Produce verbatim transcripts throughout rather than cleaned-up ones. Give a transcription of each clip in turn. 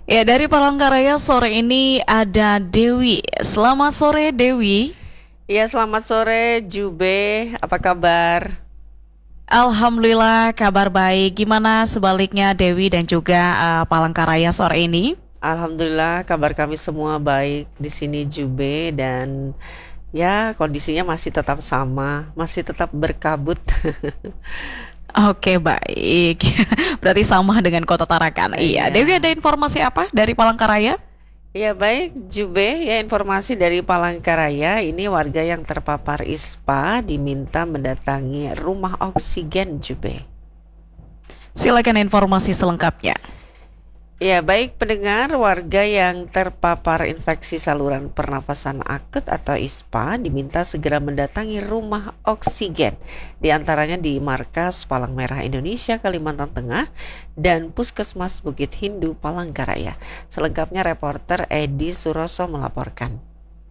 Ya, dari Palangkaraya sore ini ada Dewi. Selamat sore, Dewi. Ya, selamat sore Jube, apa kabar? Alhamdulillah kabar baik. Gimana sebaliknya Dewi dan juga uh, Palangkaraya sore ini? Alhamdulillah kabar kami semua baik di sini Jube, dan ya kondisinya masih tetap sama, masih tetap berkabut. Oke, baik. Berarti sama dengan Kota Tarakan. Iya, Iya. Dewi ada informasi apa dari Palangkaraya? Ya baik Jube, ya informasi dari Palangkaraya, ini warga yang terpapar ispa diminta mendatangi rumah oksigen Jube. Silakan informasi selengkapnya. Ya, baik pendengar, warga yang terpapar infeksi saluran pernapasan akut atau ispa diminta segera mendatangi rumah oksigen, di antaranya di Markas Palang Merah Indonesia Kalimantan Tengah dan Puskesmas Bukit Hindu Palangkaraya. Selengkapnya reporter Edi Suroso melaporkan.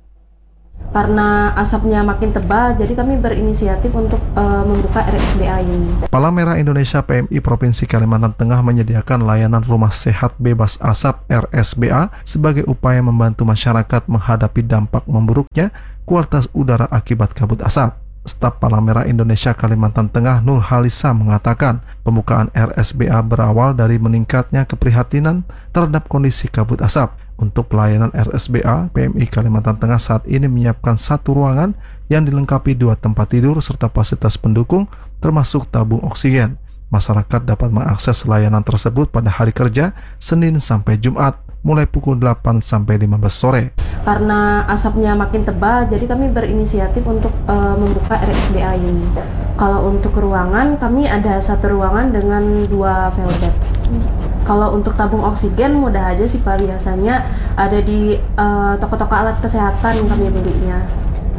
Karena asapnya makin tebal, jadi kami berinisiatif untuk uh, membuka R S B A ini. Palang Merah Indonesia P M I Provinsi Kalimantan Tengah menyediakan layanan rumah sehat bebas asap R S B A sebagai upaya membantu masyarakat menghadapi dampak memburuknya kualitas udara akibat kabut asap. Staf Palang Merah Indonesia Kalimantan Tengah Nur Halisa mengatakan pembukaan R S B A berawal dari meningkatnya keprihatinan terhadap kondisi kabut asap. Untuk pelayanan R S B A, P M I Kalimantan Tengah saat ini menyiapkan satu ruangan yang dilengkapi dua tempat tidur serta fasilitas pendukung termasuk tabung oksigen. Masyarakat dapat mengakses layanan tersebut pada hari kerja Senin sampai Jumat mulai pukul delapan sampai lima belas sore. Karena asapnya makin tebal, jadi kami berinisiatif untuk uh, membuka R S B A ini. Kalau untuk ruangan, kami ada satu ruangan dengan dua velvet. Kalau untuk tabung oksigen mudah aja sih Pak, biasanya ada di uh, toko-toko alat kesehatan kami belinya.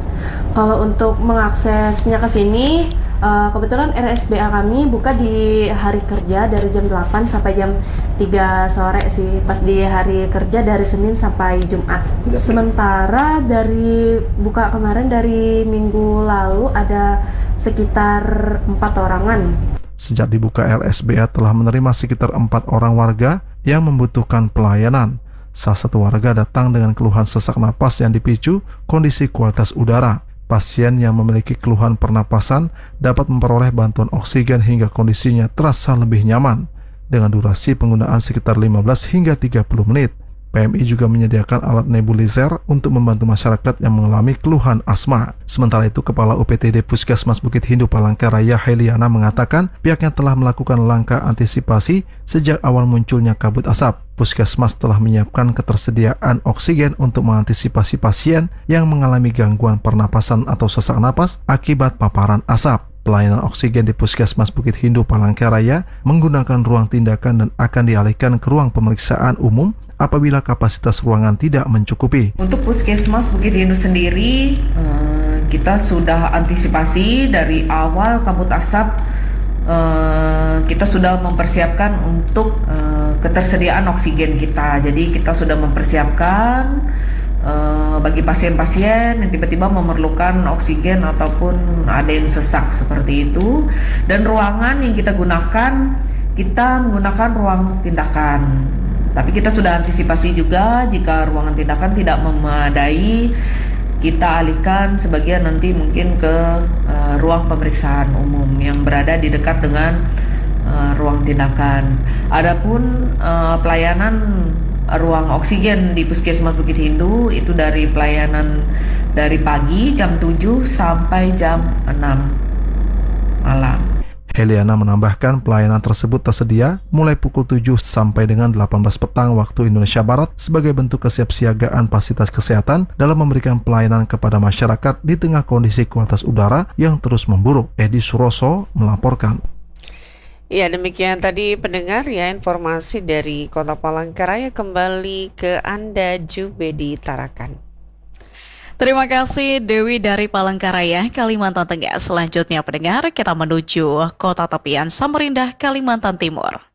Kalau untuk mengaksesnya ke sini, uh, kebetulan R S B A kami buka di hari kerja dari jam delapan sampai jam tiga sore sih, pas di hari kerja dari Senin sampai Jumat. Sementara dari buka kemarin dari minggu lalu ada sekitar empat orangan. Sejak dibuka R S B A telah menerima sekitar empat orang warga yang membutuhkan pelayanan. Salah satu warga datang dengan keluhan sesak napas yang dipicu kondisi kualitas udara. Pasien yang memiliki keluhan pernapasan dapat memperoleh bantuan oksigen hingga kondisinya terasa lebih nyaman dengan durasi penggunaan sekitar lima belas hingga tiga puluh menit. P M I juga menyediakan alat nebulizer untuk membantu masyarakat yang mengalami keluhan asma. Sementara itu, Kepala U P T D Puskesmas Bukit Hindu Palangkaraya Heliana mengatakan pihaknya telah melakukan langkah antisipasi sejak awal munculnya kabut asap. Puskesmas telah menyiapkan ketersediaan oksigen untuk mengantisipasi pasien yang mengalami gangguan pernapasan atau sesak napas akibat paparan asap. Pelayanan oksigen di Puskesmas Bukit Hindu Palangkaraya menggunakan ruang tindakan dan akan dialihkan ke ruang pemeriksaan umum apabila kapasitas ruangan tidak mencukupi. Untuk Puskesmas Bukit Hindu sendiri, kita sudah antisipasi dari awal kabut asap. Kita sudah mempersiapkan untuk ketersediaan oksigen kita. Jadi kita sudah mempersiapkan bagi pasien-pasien yang tiba-tiba memerlukan oksigen ataupun ada yang sesak seperti itu. Dan ruangan yang kita gunakan, kita menggunakan ruang tindakan. Tapi kita sudah antisipasi juga jika ruangan tindakan tidak memadai, kita alihkan sebagian nanti mungkin ke uh, ruang pemeriksaan umum yang berada di dekat dengan uh, ruang tindakan. Adapun uh, pelayanan ruang oksigen di Puskesmas Bukit Hindu itu dari pelayanan dari pagi jam tujuh sampai jam enam malam. Heliana menambahkan pelayanan tersebut tersedia mulai pukul tujuh sampai dengan delapan belas petang waktu Indonesia Barat sebagai bentuk kesiapsiagaan fasilitas kesehatan dalam memberikan pelayanan kepada masyarakat di tengah kondisi kualitas udara yang terus memburuk. Edi Suroso melaporkan. Ya, demikian tadi pendengar ya informasi dari Kota Palangkaraya. Kembali ke Anda Jube di Tarakan. Terima kasih Dewi dari Palangkaraya, Kalimantan Tengah. Selanjutnya pendengar, kita menuju Kota Tepian Samarinda, Kalimantan Timur.